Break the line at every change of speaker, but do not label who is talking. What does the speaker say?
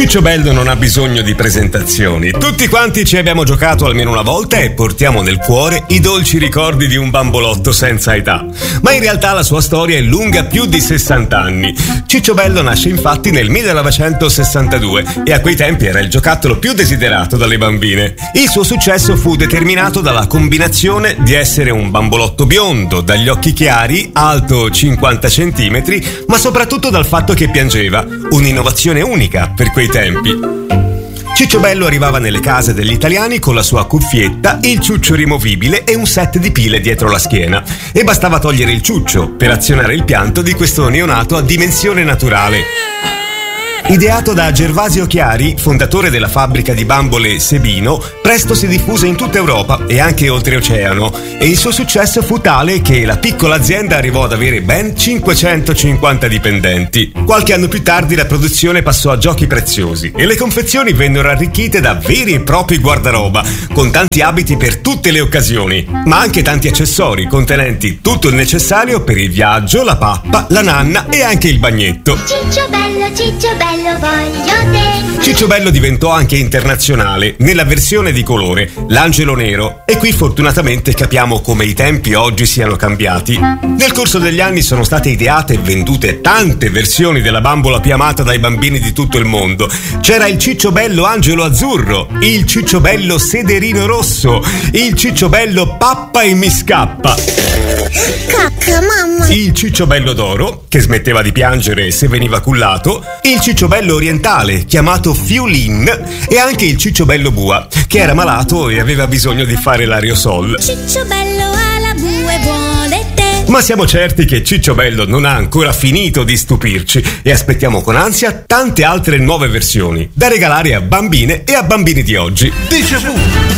Ciccio Bello non ha bisogno di presentazioni. Tutti quanti ci abbiamo giocato almeno una volta e portiamo nel cuore i dolci ricordi di un bambolotto senza età. Ma in realtà la sua storia è lunga più di 60 anni. Ciccio Bello nasce infatti nel 1962 e a quei tempi era il giocattolo più desiderato dalle bambine. Il suo successo fu determinato dalla combinazione di essere un bambolotto biondo, dagli occhi chiari, alto 50 centimetri, ma soprattutto dal fatto che piangeva, un'innovazione unica per quei tempi. Ciccio Bello arrivava nelle case degli italiani con la sua cuffietta, il ciuccio rimovibile e un set di pile dietro la schiena. E bastava togliere il ciuccio per azionare il pianto di questo neonato a dimensione naturale. Ideato da Gervasio Chiari, fondatore della fabbrica di bambole Sebino, presto si diffuse in tutta Europa e anche oltreoceano, e il suo successo fu tale che la piccola azienda arrivò ad avere ben 550 dipendenti. Qualche anno più tardi la produzione passò a giochi preziosi e le confezioni vennero arricchite da veri e propri guardaroba, con tanti abiti per tutte le occasioni, ma anche tanti accessori contenenti tutto il necessario per il viaggio, la pappa, la nanna e anche il bagnetto.
Ciccio bello, voglio te.
Ciccio Bello diventò anche internazionale nella versione di colore, l'angelo nero, e qui fortunatamente capiamo come i tempi oggi siano cambiati. Nel corso degli anni sono state ideate e vendute tante versioni della bambola più amata dai bambini di tutto il mondo. C'era il Ciccio Bello angelo azzurro, il Ciccio Bello sederino rosso, il Ciccio Bello pappa e mi scappa,
Cacca, mamma.
il Ciccio Bello d'oro, che smetteva di piangere se veniva cullato, il Ciccio Bello orientale, chiamato Fiulin, e anche il Ciccio Bello bua, che era malato e aveva bisogno di fare l'aerosol.
Ciccio bello alla bue vuole te.
Ma siamo certi che Ciccio Bello non ha ancora finito di stupirci e aspettiamo con ansia tante altre nuove versioni da regalare a bambine e a bambini di oggi.
Déjà vu.